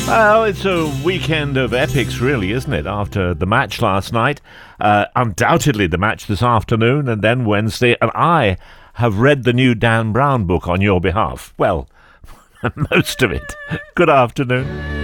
Well, it's a weekend of epics, really, isn't it? After the match last night, undoubtedly the match this afternoon, and then Wednesday, and I have read the new Dan Brown book on your behalf. Well, most of it. Good afternoon.